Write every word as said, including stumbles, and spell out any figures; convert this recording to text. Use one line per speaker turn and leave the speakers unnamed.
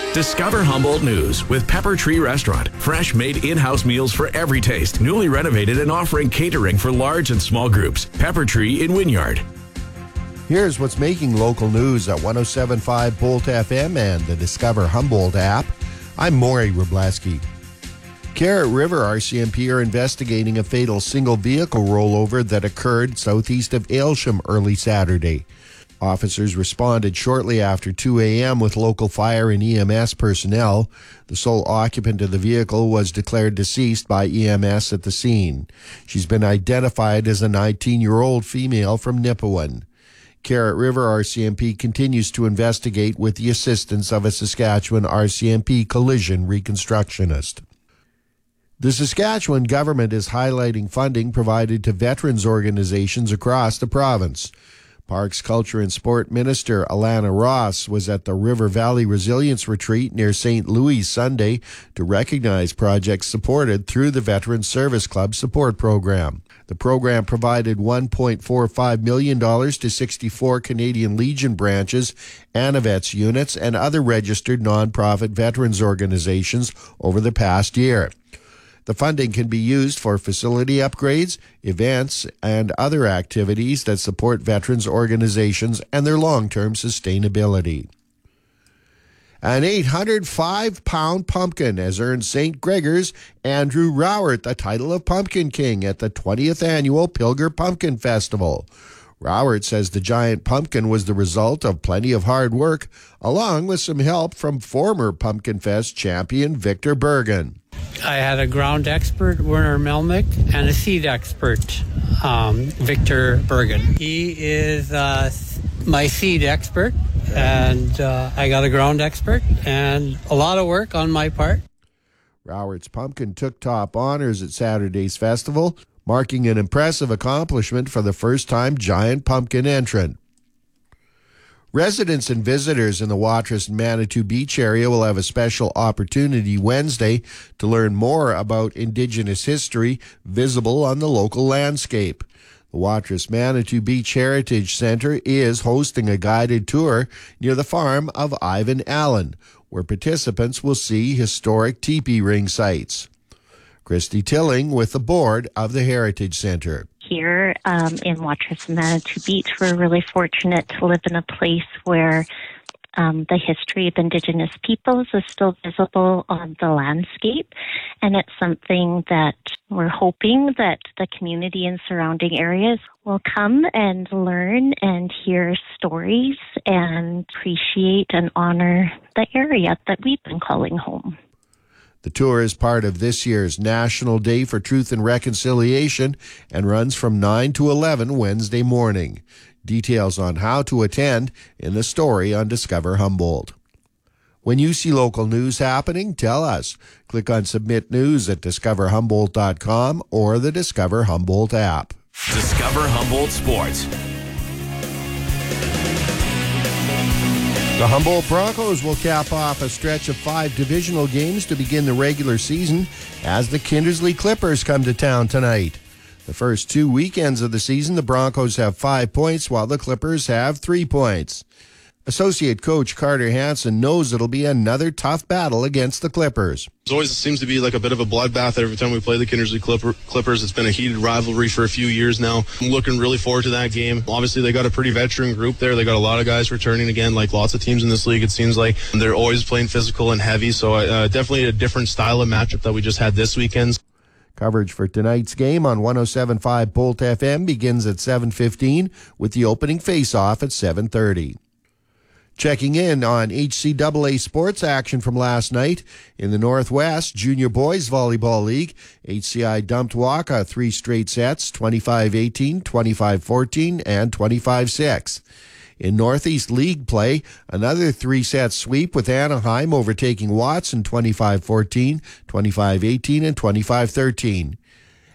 Discover Humboldt News with Pepper Tree Restaurant. Fresh made in-house meals for every taste. Newly renovated and offering catering for large and small groups. Pepper Tree in Wynyard.
Here's what's making local news at one oh seven point five Bolt F M and the Discover Humboldt app. I'm Maury Wrobleski. Carrot River R C M P are investigating a fatal single vehicle rollover that occurred southeast of Aylsham early Saturday. Officers responded shortly after two a.m. with local fire and E M S personnel. The sole occupant of the vehicle was declared deceased by E M S at the scene. She's been identified as a nineteen-year-old female from Nipawin. Carrot River R C M P continues to investigate with the assistance of a Saskatchewan R C M P collision reconstructionist. The Saskatchewan government is highlighting funding provided to veterans organizations across the province. Parks, Culture and Sport Minister Alana Ross was at the River Valley Resilience Retreat near Saint Louis Sunday to recognize projects supported through the Veterans Service Club Support Program. The program provided one point four five million dollars to sixty-four Canadian Legion branches, Anavets units, and other registered nonprofit veterans organizations over the past year. The funding can be used for facility upgrades, events, and other activities that support veterans organizations and their long-term sustainability. An eight hundred five pound pumpkin has earned Saint Gregor's Andrew Rowert the title of Pumpkin King at the twentieth Annual Pilger Pumpkin Festival. Rowert says the giant pumpkin was the result of plenty of hard work, along with some help from former Pumpkin Fest champion Victor Bergen.
I had a ground expert, Werner Melnick, and a seed expert, um, Victor Bergen. He is uh, my seed expert, and uh, I got a ground expert, and a lot of work on my part.
Rowert's pumpkin took top honors at Saturday's festival, marking an impressive accomplishment for the first-time giant pumpkin entrant. Residents and visitors in the Watrous and Manitou Beach area will have a special opportunity Wednesday to learn more about Indigenous history visible on the local landscape. The Watrous Manitou Beach Heritage Center is hosting a guided tour near the farm of Ivan Allen, where participants will see historic teepee ring sites. Christy Tilling with the board of the Heritage Center.
Here um, in Watrous and Manitou Beach, we're really fortunate to live in a place where um, the history of Indigenous peoples is still visible on the landscape, and it's something that we're hoping that the community and surrounding areas will come and learn and hear stories and appreciate and honor the area that we've been calling home.
The tour is part of this year's National Day for Truth and Reconciliation and runs from nine to eleven Wednesday morning. Details on how to attend in the story on Discover Humboldt. When you see local news happening, tell us. Click on Submit News at discover humboldt dot com or the Discover Humboldt app.
Discover Humboldt Sports.
The Humboldt Broncos will cap off a stretch of five divisional games to begin the regular season as the Kindersley Clippers come to town tonight. The first two weekends of the season, the Broncos have five points while the Clippers have three points. Associate coach Carter Hansen knows it'll be another tough battle against the Clippers.
It always seems to be like a bit of a bloodbath every time we play the Kindersley Clipper, Clippers. It's been a heated rivalry for a few years now. I'm looking really forward to that game. Obviously, they got a pretty veteran group there. They got a lot of guys returning again, like lots of teams in this league, it seems like. They're always playing physical and heavy, so uh, definitely a different style of matchup that we just had this weekend.
Coverage for tonight's game on one oh seven point five Bolt F M begins at seven fifteen with the opening face-off at seven thirty. Checking in on H C A A sports action from last night. In the Northwest Junior Boys Volleyball League, H C I dumped Waka three straight sets, twenty-five eighteen, twenty-five fourteen, and twenty-five six. In Northeast League play, another three-set sweep with Anaheim overtaking Watson twenty-five fourteen, twenty-five eighteen, and twenty-five thirteen.